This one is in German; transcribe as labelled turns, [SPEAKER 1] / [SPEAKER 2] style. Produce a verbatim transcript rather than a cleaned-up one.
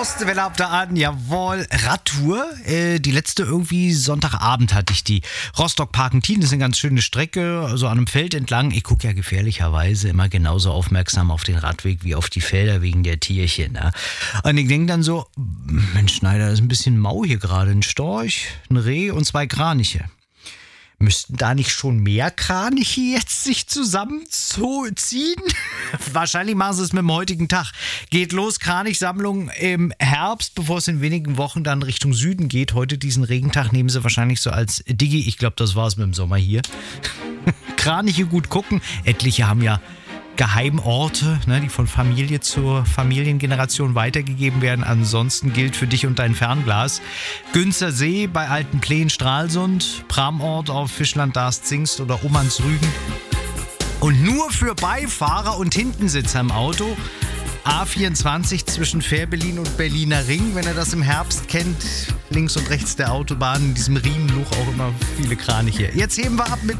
[SPEAKER 1] Ostwelle habt ihr an, jawohl, Radtour. Äh, die letzte irgendwie Sonntagabend hatte ich die. Rostock-Parkentin, das ist eine ganz schöne Strecke, so an einem Feld entlang. Ich gucke ja gefährlicherweise immer genauso aufmerksam auf den Radweg wie auf die Felder wegen der Tierchen. Ne? Und ich denke dann so, Mensch Schneider, das ist ein bisschen mau hier gerade. Ein Storch, ein Reh und zwei Kraniche. Müssten da nicht schon mehr Kraniche jetzt sich zusammenziehen? Wahrscheinlich machen sie es mit dem heutigen Tag. Geht los, Kranichsammlung im Herbst, bevor es in wenigen Wochen dann Richtung Süden geht. Heute diesen Regentag nehmen sie wahrscheinlich so als Digi. Ich glaube, das war es mit dem Sommer hier. Kraniche gut gucken. Etliche haben ja Geheimorte, ne, die von Familie zur Familiengeneration weitergegeben werden. Ansonsten gilt für dich und dein Fernglas Günzer See bei Alten Pleen, Stralsund, Pramort auf Fischland, Darst, Zingst oder Omansrügen. Und nur für Beifahrer und Hintensitzer im Auto A vierundzwanzig zwischen Fährberlin und Berliner Ring, wenn ihr das im Herbst kennt. Links und rechts der Autobahn, in diesem Riemenluch auch immer viele Kraniche. Jetzt heben wir ab mit